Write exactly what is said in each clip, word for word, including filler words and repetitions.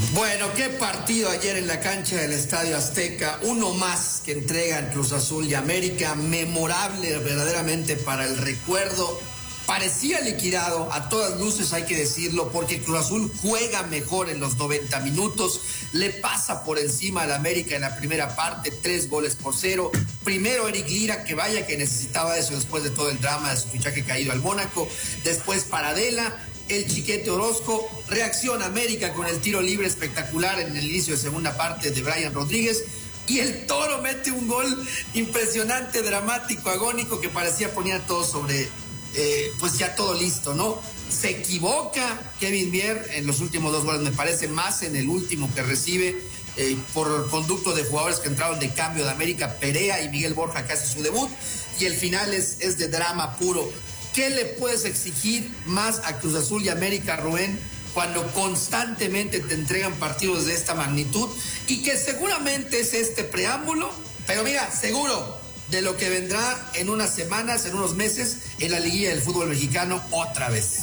Bueno, qué partido ayer en la cancha del Estadio Azteca, uno más que entregan Cruz Azul y América, memorable verdaderamente para el recuerdo. Parecía liquidado, a todas luces hay que decirlo, porque Cruz Azul juega mejor en los noventa minutos, le pasa por encima al América en la primera parte, tres goles por cero. Primero Eric Lira, que vaya que necesitaba eso después de todo el drama de su fichaje caído al Mónaco. Después Paradela, el Chiquete Orozco, reacciona América con el tiro libre espectacular en el inicio de segunda parte de Brian Rodríguez. Y el Toro mete un gol impresionante, dramático, agónico, que parecía poner a todos sobre... Eh, pues ya todo listo, ¿no? Se equivoca Kevin Mier en los últimos dos goles, me parece, más en el último que recibe eh, por conducto de jugadores que entraron de cambio de América, Perea y Miguel Borja, que hace su debut, y el final es, es de drama puro. ¿Qué le puedes exigir más a Cruz Azul y América, Rubén, cuando constantemente te entregan partidos de esta magnitud y que seguramente es este preámbulo, pero mira, seguro de lo que vendrá en unas semanas, en unos meses, en la liguilla del fútbol mexicano otra vez?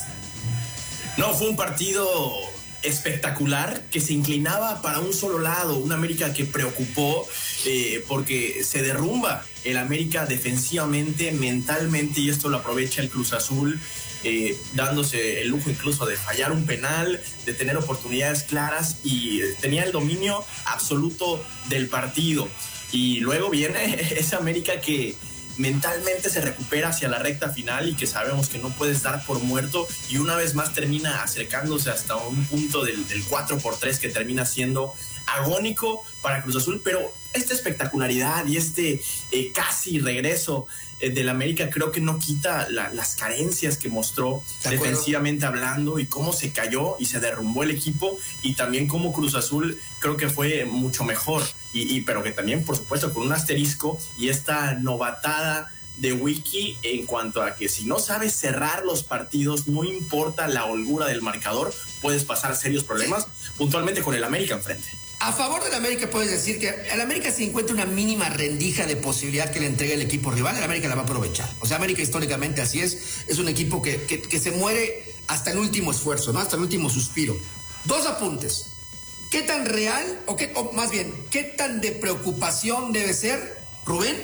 No, fue un partido espectacular que se inclinaba para un solo lado, un América que preocupó eh, porque se derrumba el América defensivamente, mentalmente, y esto lo aprovecha el Cruz Azul, eh, dándose el lujo incluso de fallar un penal, de tener oportunidades claras, y eh, tenía el dominio absoluto del partido. Y luego viene esa América que mentalmente se recupera hacia la recta final y que sabemos que no puedes dar por muerto, y una vez más termina acercándose hasta un punto del, del cuatro por tres que termina siendo agónico para Cruz Azul. Pero esta espectacularidad y este eh, casi regreso eh, del América creo que no quita la, las carencias que mostró defensivamente hablando, y cómo se cayó y se derrumbó el equipo, y también cómo Cruz Azul creo que fue mucho mejor, y, y pero que también por supuesto con un asterisco y esta novatada de Wiki en cuanto a que si no sabes cerrar los partidos, no importa la holgura del marcador, puedes pasar serios problemas, puntualmente con el América enfrente. A favor del América puedes decir que el América, si encuentra una mínima rendija de posibilidad que le entregue el equipo rival, el América la va a aprovechar. O sea, América históricamente así es, es un equipo que, que, que se muere hasta el último esfuerzo, ¿no? Hasta el último suspiro. Dos apuntes. ¿Qué tan real, o, qué, o más bien, qué tan de preocupación debe ser, Rubén,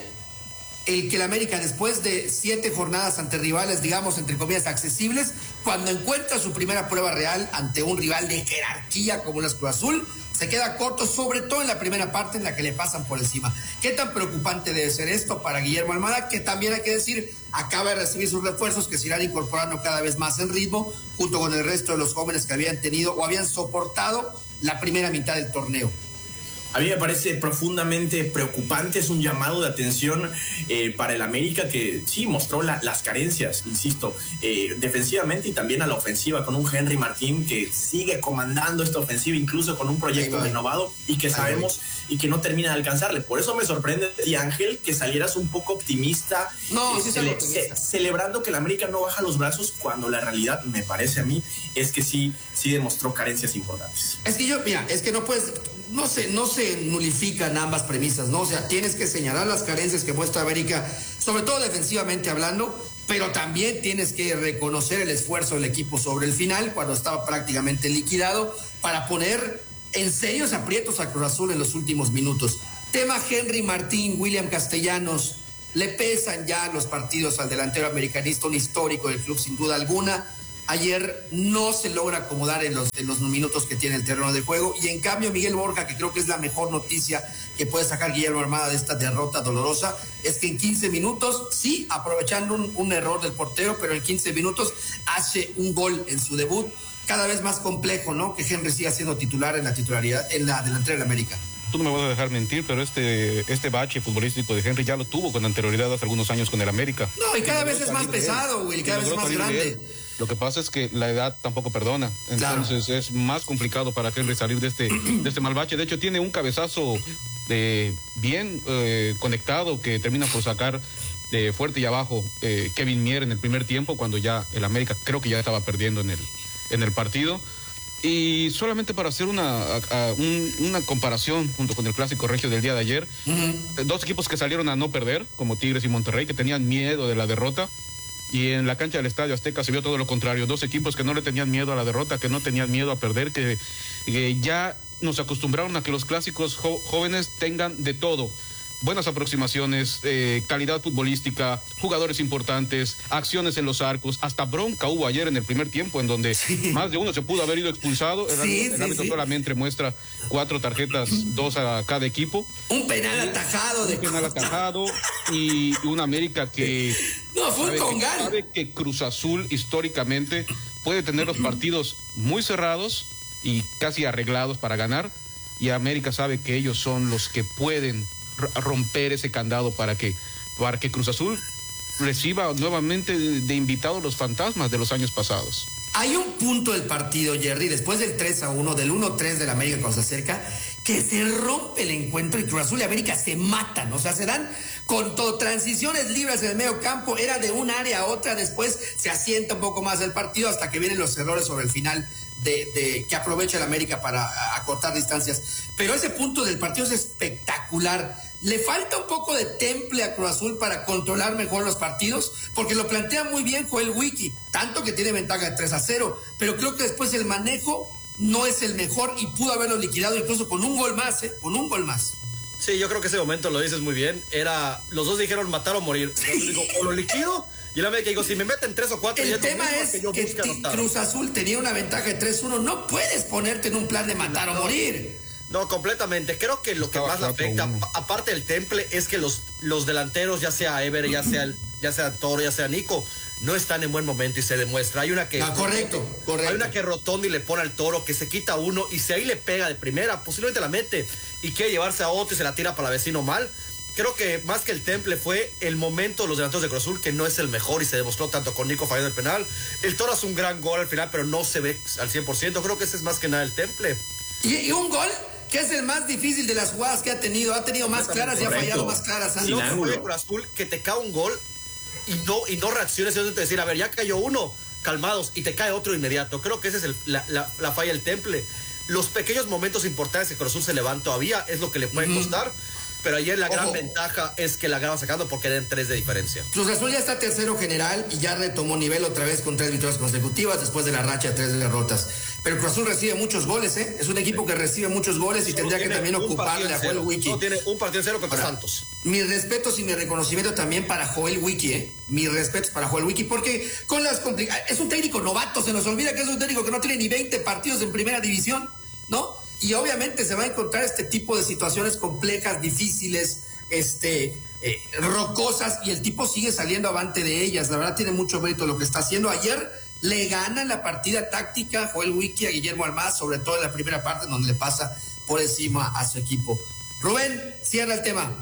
el que el América, después de siete jornadas ante rivales, digamos, entre comillas, accesibles, cuando encuentra su primera prueba real ante un rival de jerarquía como el Cruz Azul, se queda corto, sobre todo en la primera parte en la que le pasan por encima? ¿Qué tan preocupante debe ser esto para Guillermo Almada, que también hay que decir, acaba de recibir sus refuerzos que se irán incorporando cada vez más en ritmo, junto con el resto de los jóvenes que habían tenido o habían soportado la primera mitad del torneo? A mí me parece profundamente preocupante, es un llamado de atención eh, para el América, que sí mostró la, las carencias, insisto, eh, defensivamente y también a la ofensiva, con un Henry Martín que sigue comandando esta ofensiva, incluso con un proyecto renovado, y que sabemos y que no termina de alcanzarle. Por eso me sorprende, y Ángel, que salieras un poco optimista, no, eh, sí cele optimista. ce celebrando que el América no baja los brazos, cuando la realidad, me parece a mí, es que sí, sí demostró carencias importantes. Es que yo, mira, es que no puedes... No se, no se nulifican ambas premisas, ¿no? O sea, tienes que señalar las carencias que muestra América, sobre todo defensivamente hablando, pero también tienes que reconocer el esfuerzo del equipo sobre el final, cuando estaba prácticamente liquidado, para poner en serios aprietos a Cruz Azul en los últimos minutos. Tema Henry Martín, William Castellanos, le pesan ya los partidos al delantero americanista, un histórico del club sin duda alguna. Ayer no se logra acomodar en los, en los minutos que tiene el terreno de juego, y en cambio Miguel Borja, que creo que es la mejor noticia que puede sacar Guillermo Almada de esta derrota dolorosa, es que en quince minutos, sí, aprovechando un, un error del portero, pero en quince minutos hace un gol en su debut. Cada vez más complejo, ¿no?, que Henry siga siendo titular en la titularidad, en la delantera del América. Tú no me vas a dejar mentir, pero este, este bache futbolístico de Henry ya lo tuvo con anterioridad hace algunos años con el América. No, y cada vez es más pesado, güey, cada vez es más grande. Lo que pasa es que la edad tampoco perdona, entonces claro, es más complicado para Henry salir de este, de este mal bache. De hecho, tiene un cabezazo de bien eh, conectado que termina por sacar de fuerte y abajo eh, Kevin Mier en el primer tiempo, cuando ya el América creo que ya estaba perdiendo en el, en el partido. Y solamente para hacer una, a, a, un, una comparación junto con el clásico regio del día de ayer, uh-huh. dos equipos que salieron a no perder, como Tigres y Monterrey, que tenían miedo de la derrota, y en la cancha del Estadio Azteca se vio todo lo contrario, dos equipos que no le tenían miedo a la derrota, que no tenían miedo a perder, que, que ya nos acostumbraron a que los clásicos jo- jóvenes tengan de todo. Buenas aproximaciones, eh, calidad futbolística, jugadores importantes, acciones en los arcos, hasta bronca hubo ayer en el primer tiempo en donde sí. más de uno se pudo haber ido expulsado. El, sí, el sí, árbitro sí. solamente muestra cuatro tarjetas, dos a cada equipo. Un penal atajado. Un de penal atajado y una América que, no, fue sabe, un que sabe que Cruz Azul históricamente puede tener los partidos muy cerrados y casi arreglados para ganar, y América sabe que ellos son los que pueden romper ese candado para que para que Cruz Azul reciba nuevamente de, de invitados los fantasmas de los años pasados. Hay un punto del partido, Jerry, después del tres a uno, del uno tres de la América cuando se acerca, que se rompe el encuentro y Cruz Azul y América se matan, o sea, se dan con todo, transiciones libres en el medio campo, era de un área a otra, después se asienta un poco más el partido hasta que vienen los errores sobre el final de, de que aprovecha el América para acortar distancias. Pero ese punto del partido es espectacular. Le falta un poco de temple a Cruz Azul para controlar mejor los partidos, porque lo plantea muy bien Joel Wiki, tanto que tiene ventaja de tres a cero, pero creo que después el manejo no es el mejor y pudo haberlo liquidado incluso con un gol más, ¿eh? Con un gol más. Sí, yo creo que ese momento lo dices muy bien. Era, los dos dijeron matar o morir. Sí. Yo digo, o lo liquido, y la América digo, si me meten tres o cuatro... El tema es que, que t- Cruz Azul tenía una ventaja de tres uno, no puedes ponerte en un plan de matar no, o morir. No, completamente. Creo que lo que más le afecta, aparte del temple, es que los, los delanteros, ya sea Ever, ya sea, ya sea Toro, ya sea Nico, no están en buen momento y se demuestra. Hay una que... Ah, correcto, correcto. Hay una que Rotondi le pone al Toro, que se quita uno, y si ahí le pega de primera, posiblemente la mete, y quiere llevarse a otro y se la tira para el vecino mal. Creo que más que el temple fue el momento de los delanteros de Cruz Azul, que no es el mejor, y se demostró tanto con Nico fallando el penal. El Toro hace un gran gol al final, pero no se ve al cien por ciento. Creo que ese es más que nada el temple. Y, y un gol que es el más difícil de las jugadas que ha tenido. Ha tenido más claras y ha fallado más claras. No, que fue Cruz Azul, que te cae un gol y no, y no reacciones, es decir, a ver, ya cayó uno, calmados, y te cae otro inmediato. Creo que esa es el, la, la, la falla del temple. Los pequeños momentos importantes que Cruz Azul se levanta todavía es lo que le puede mm. costar. Pero ayer la gran Ojo. ventaja es que la acaban sacando porque den tres de diferencia. Cruz Azul ya está tercero general y ya retomó nivel otra vez con tres victorias consecutivas después de la racha de tres derrotas. Pero Cruz Azul recibe muchos goles, ¿eh? Es un equipo que recibe muchos goles y Solo tendría que también ocuparle a Joel Wiki. No tiene un partido cero contra Ahora, Santos. Mis respetos y mi reconocimiento también para Joel Wiki, ¿eh? Mis respetos para Joel Wiki, porque con las complicaciones... Es un técnico novato, se nos olvida que es un técnico que no tiene ni veinte partidos en primera división, ¿no? Y obviamente se va a encontrar este tipo de situaciones complejas, difíciles, este, eh, rocosas, y el tipo sigue saliendo avante de ellas. La verdad tiene mucho mérito lo que está haciendo. Ayer le gana la partida táctica Joel Wiki a Guillermo Almaz, sobre todo en la primera parte, donde le pasa por encima a su equipo. Rubén, cierra el tema.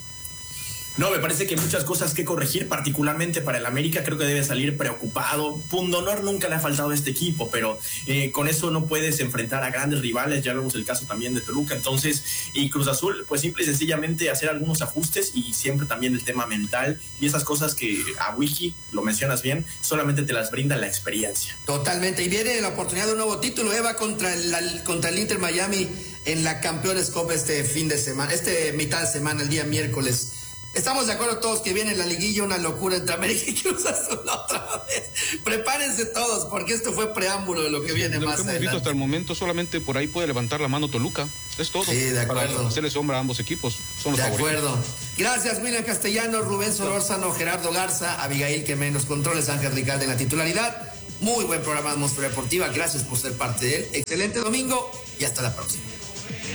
No, me parece que hay muchas cosas que corregir, particularmente para el América. Creo que debe salir preocupado. Pundonor nunca le ha faltado a este equipo, pero eh, con eso no puedes enfrentar a grandes rivales. Ya vemos el caso también de Toluca. Entonces, y Cruz Azul, pues simple y sencillamente hacer algunos ajustes, y siempre también el tema mental y esas cosas que a Wiki, lo mencionas bien, solamente te las brinda la experiencia. Totalmente. Y viene la oportunidad de un nuevo título. Eva contra el, contra el Inter Miami en la Campeones Cup este fin de semana, este mitad de semana, el día miércoles. Estamos de acuerdo todos que viene la liguilla, una locura entre América y Cruz Azul otra vez. Prepárense todos, porque esto fue preámbulo de lo que viene de más lo que adelante. hemos visto hasta el momento, solamente por ahí puede levantar la mano Toluca. Es todo. Sí, de acuerdo. Para hacerle sombra a ambos equipos. Son los de favoritos. acuerdo. Gracias, William Castellanos, Rubén Solórzano, Gerardo Garza, Abigail Quemé en los controles, Ángel Ricardo en la titularidad. Muy buen programa de Atmósfera Deportiva. Gracias por ser parte de él. Excelente domingo y hasta la próxima.